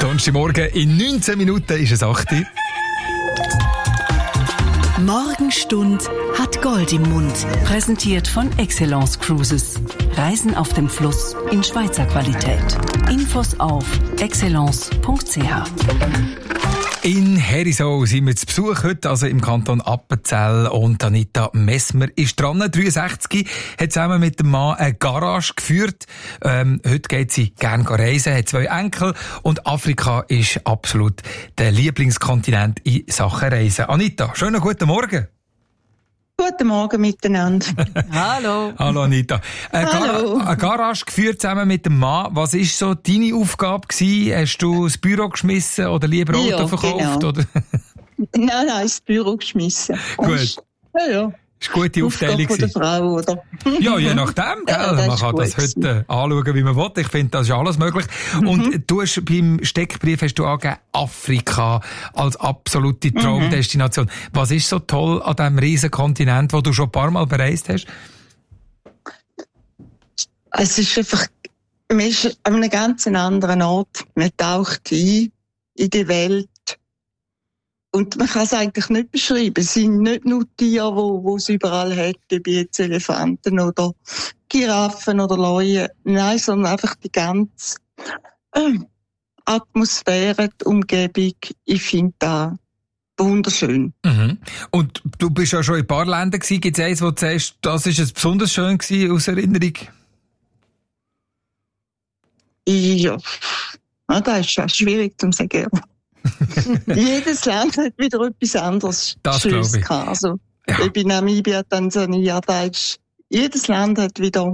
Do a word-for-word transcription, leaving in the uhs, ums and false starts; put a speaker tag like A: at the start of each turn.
A: Donnerstagmorgen in neunzehn Minuten ist es acht Uhr.
B: Morgenstund hat Gold im Mund. Präsentiert von Excellence Cruises. Reisen auf dem Fluss in Schweizer Qualität. Infos auf excellence punkt c h.
A: In Herisau sind wir zu Besuch heute, also im Kanton Appenzell. Und Anita Messmer ist dran, dreiundsechzig, hat zusammen mit dem Mann eine Garage geführt. Ähm, heute geht sie gerne reisen, hat zwei Enkel und Afrika ist absolut der Lieblingskontinent in Sachen Reisen. Anita, schönen guten Morgen.
C: Guten Morgen miteinander.
B: Hallo.
A: Hallo Anita. Eine,
C: Hallo.
A: Gar- eine Garage geführt zusammen mit dem Mann. Was war so deine Aufgabe gewesen? Hast du das Büro geschmissen oder lieber Auto
C: Ja,
A: verkauft?
C: genau.
A: Oder?
C: Nein, nein, ins Büro geschmissen.
A: Gut.
C: Ja, ja.
A: Das war eine gute Aufteilung.
C: Aufgabe der
A: gewesen.
C: Frau, oder?
A: Ja, je nachdem, gell?
C: Ja, das
A: Man
C: ist
A: kann
C: gut
A: das heute anschauen, wie man will. Ich finde, das ist alles möglich. Mhm. Und du hast beim Steckbrief hast du angegeben, Afrika als absolute Traumdestination. Mhm. Was ist so toll an diesem riesen Kontinent, wo du schon ein paar Mal bereist hast?
C: Es ist einfach, man ist an einem ganz anderen Ort. Man taucht ein in die Welt. Und man kann es eigentlich nicht beschreiben. Es sind nicht nur Tiere, wo, wo es überall hat, wie jetzt Elefanten oder Giraffen oder Leuen. Nein, sondern einfach die ganze äh, Atmosphäre, die Umgebung. Ich finde das wunderschön.
A: Mhm. Und du bist ja schon in ein paar Ländern gewesen. Gibt es eins, wo du sagst, das ist es besonders schön gewesen aus Erinnerung?
C: Ja, ja das ist schon schwierig zu sagen. Jedes Land hat wieder etwas anderes
A: Das
C: Schönes
A: glaube ich.
C: gehabt. Also,
A: Ja.
C: ob in Namibia, Tansania, da ist, jedes Land hat wieder